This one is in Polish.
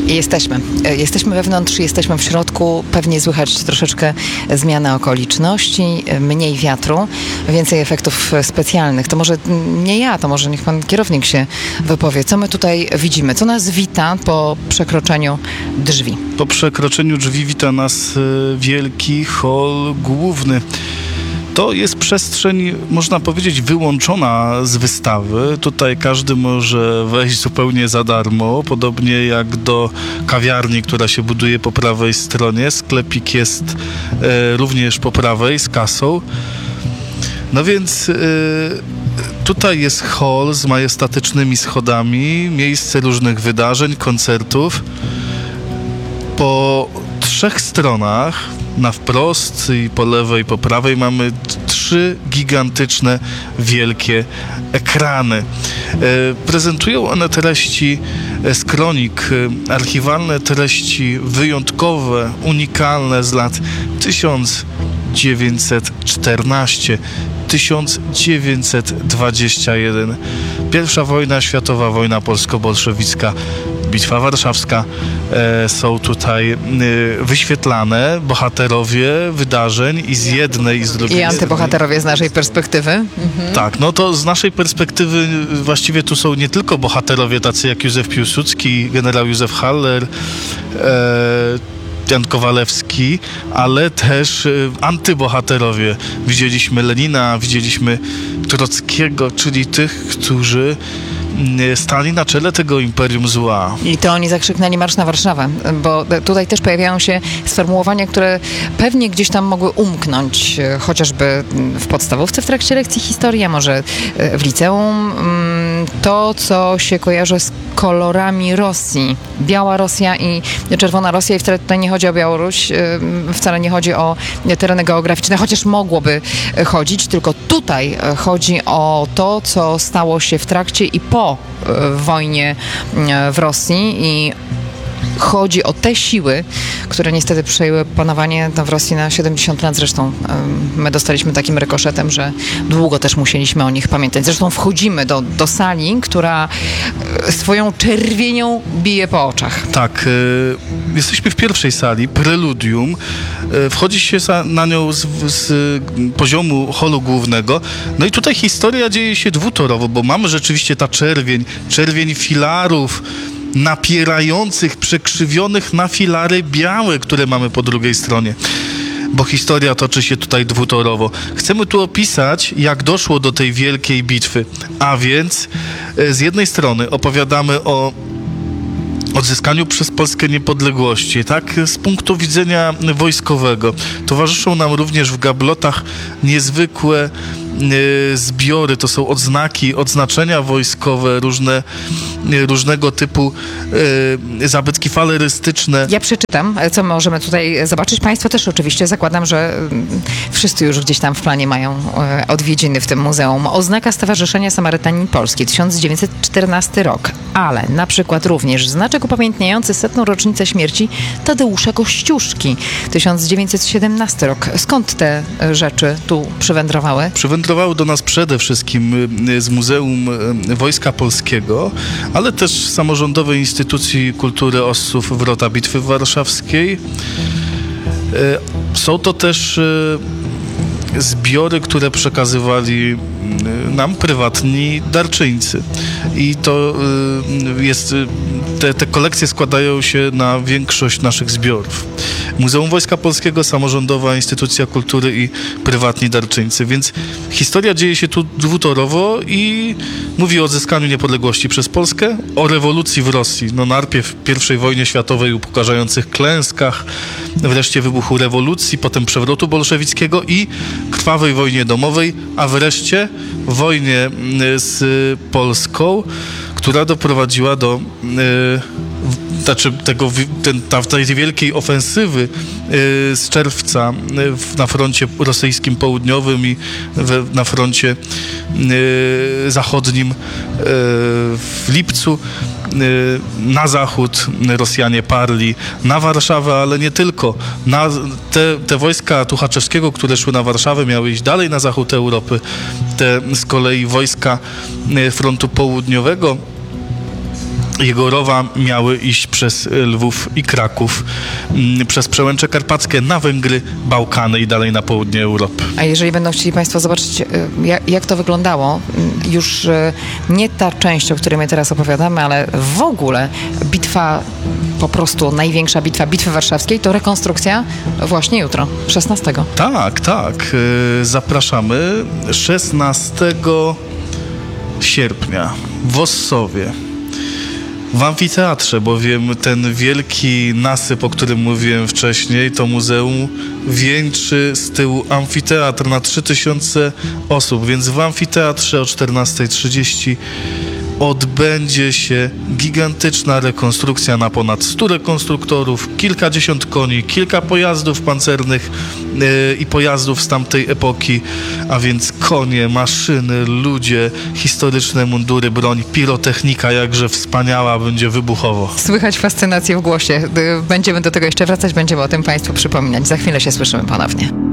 Jesteśmy wewnątrz, jesteśmy w środku. Pewnie słychać troszeczkę zmiany okoliczności, mniej wiatru, więcej efektów specjalnych. To może nie ja, to może niech pan kierownik się wypowie. Co my tutaj widzimy? Co nas wita po przekroczeniu drzwi? Po przekroczeniu drzwi wita nas wielki hol główny. To jest przestrzeń, można powiedzieć, wyłączona z wystawy. Tutaj każdy może wejść zupełnie za darmo, podobnie jak do kawiarni, która się buduje po prawej stronie. Sklepik jest również po prawej z kasą. No więc tutaj jest hol z majestatycznymi schodami, miejsce różnych wydarzeń, koncertów. Po 3 stronach, na wprost i po lewej i po prawej, mamy 3 gigantyczne, wielkie ekrany. Prezentują one treści z kronik, archiwalne treści wyjątkowe, unikalne z lat 1914-1921. Pierwsza wojna światowa, wojna polsko-bolszewicka, Bitwa Warszawska, są tutaj wyświetlane bohaterowie wydarzeń i z jednej i z drugiej I antybohaterowie z naszej perspektywy. Mhm. Tak, no to z naszej perspektywy właściwie tu są nie tylko bohaterowie tacy jak Józef Piłsudski, generał Józef Haller, Jan Kowalewski, ale też antybohaterowie. Widzieliśmy Lenina, widzieliśmy Trockiego, czyli tych, którzy stali na czele tego imperium zła. I to oni zakrzyknęli Marsz na Warszawę, bo tutaj też pojawiają się sformułowania, które pewnie gdzieś tam mogły umknąć, chociażby w podstawówce w trakcie lekcji historii, a może w liceum. To, co się kojarzy z kolorami Rosji. Biała Rosja i czerwona Rosja, i wcale tutaj nie chodzi o Białoruś, wcale nie chodzi o tereny geograficzne, chociaż mogłoby chodzić, tylko tutaj chodzi o to, co stało się w trakcie i po wojnie w Rosji, i chodzi o te siły, które niestety przejęły panowanie w Rosji na 70 lat. Zresztą my dostaliśmy takim rykoszetem, że długo też musieliśmy o nich pamiętać. Zresztą wchodzimy do sali, która swoją czerwienią bije po oczach. Tak, jesteśmy w pierwszej sali, preludium. Wchodzi się na nią z poziomu holu głównego. No i tutaj historia dzieje się dwutorowo, bo mamy rzeczywiście ta czerwień filarów, napierających, przekrzywionych na filary białe, które mamy po drugiej stronie. Bo historia toczy się tutaj dwutorowo. Chcemy tu opisać, jak doszło do tej wielkiej bitwy. A więc z jednej strony opowiadamy o odzyskaniu przez Polskę niepodległości, tak, z punktu widzenia wojskowego. Towarzyszą nam również w gablotach niezwykłe zbiory, to są odznaki, odznaczenia wojskowe, różnego typu zabytki falerystyczne. Ja przeczytam, co możemy tutaj zobaczyć. Państwo też oczywiście, zakładam, że wszyscy już gdzieś tam w planie mają odwiedziny w tym muzeum. Oznaka Stowarzyszenia Samarytanin Polski, 1914 rok, ale na przykład również znaczek upamiętniający 100. rocznicę śmierci Tadeusza Kościuszki, 1917 rok. Skąd te rzeczy tu przywędrowały? Przywędrowały do nas przede wszystkim z Muzeum Wojska Polskiego, ale też samorządowej instytucji kultury Ossów Wrota Bitwy Warszawskiej. Są to też zbiory, które przekazywali nam prywatni darczyńcy. I to jest, te kolekcje składają się na większość naszych zbiorów. Muzeum Wojska Polskiego, samorządowa instytucja kultury i prywatni darczyńcy. Więc historia dzieje się tu dwutorowo i mówi o odzyskaniu niepodległości przez Polskę, o rewolucji w Rosji. No najpierw I wojnie światowej, upokarzających klęskach, wreszcie wybuchu rewolucji, potem przewrotu bolszewickiego i krwawej wojnie domowej, a wreszcie wojnie z Polską, która doprowadziła do tej wielkiej ofensywy z czerwca na froncie rosyjskim południowym i na froncie zachodnim w lipcu. Na zachód Rosjanie parli, na Warszawę, ale nie tylko. Te wojska Tuchaczewskiego, które szły na Warszawę, miały iść dalej na zachód Europy. Te z kolei wojska frontu południowego Jego rowa miały iść przez Lwów i Kraków, przez Przełęcze Karpackie na Węgry, Bałkany i dalej na południe Europy. A jeżeli będą chcieli Państwo zobaczyć, jak to wyglądało, już nie ta część, o której my teraz opowiadamy, ale w ogóle bitwa, po prostu największa bitwa Bitwy Warszawskiej, to rekonstrukcja właśnie jutro, 16. Tak. Zapraszamy 16 sierpnia w Ossowie. W amfiteatrze, bowiem ten wielki nasyp, o którym mówiłem wcześniej, to muzeum wieńczy z tyłu amfiteatr na 3000 osób, więc w amfiteatrze o 14:30 odbędzie się gigantyczna rekonstrukcja na ponad 100 rekonstruktorów, kilkadziesiąt koni, kilka pojazdów pancernych i pojazdów z tamtej epoki, a więc konie, maszyny, ludzie, historyczne mundury, broń, pirotechnika, jakże wspaniała, będzie wybuchowo. Słychać fascynację w głosie. Będziemy do tego jeszcze wracać, będziemy o tym Państwu przypominać. Za chwilę się słyszymy ponownie.